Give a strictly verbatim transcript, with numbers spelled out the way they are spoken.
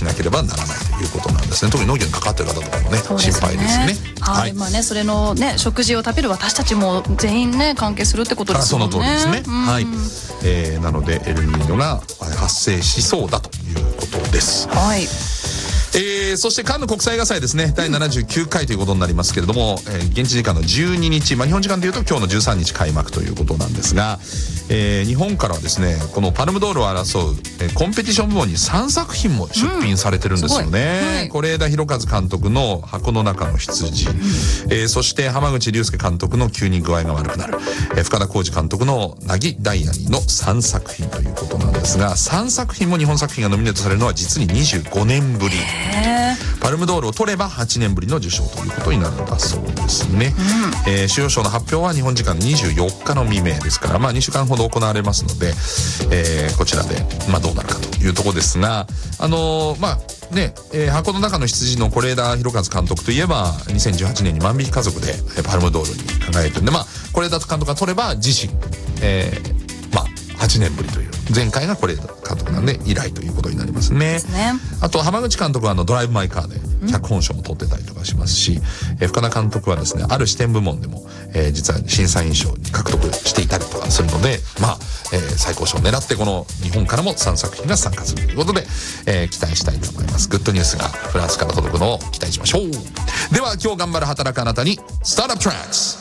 しなければならないということなんですね。特に農業に関わっている方とかもね、 そうですね、 心配ですね。 はい、はい、まあね、それのね食事を食べる私たちも全員ね関係するってことですもんね。 その通りですね、うん、はい、えー、なのでエルニーニョが発生しそうだということです。 はい。 えー、そしてカンヌ国際映画祭ですね、だいななじゅうきゅうかいということになりますけれども、えー、現地時間のじゅうににち、まあ、日本時間でいうと今日のじゅうさんにち開幕ということなんですが、えー、日本からはですねこのパルムドールを争う、えー、コンペティション部門にさんさくひんも出品されてるんですよね。是枝裕和監督の箱の中の羊、うん、えー、そして浜口竜介監督の急に具合が悪くなる、えー、深田浩二監督の凪ダイアニーのさんさくひんということなんですが、さんさくひんも日本作品がノミネートされるのは実ににじゅうごねんぶり。パルムドールを取ればはちねんぶりの受賞ということになるんだそうですね、うん、えー、主要賞の発表は日本時間のにじゅうよっかの未明ですから、まあ、にしゅうかんほど行われますので、えー、こちらで、まあ、どうなるかというところですが、あのー、まあね、えー、箱の中の羊の是枝裕和監督といえばにせんじゅうはちねんに万引き家族でパルムドールに輝いてるんで、まあ、是枝監督が取れば自身、えー、まあはちねんぶりという、前回が是枝監督なんで以来ということになりますね。 ですね。 あと浜口監督はあのドライブ・マイ・カーで脚本賞も取ってたりとかしますし、えー、深田監督はですねある視点部門でも、えー、実は審査員賞に獲得していたりとかするので、まあ、えー、最高賞を狙ってこの日本からもさんさくひんが参加するということで、えー、期待したいと思います。グッドニュースがフランスから届くのを期待しましょう。では今日頑張る働くあなたにスタートアップトラックス。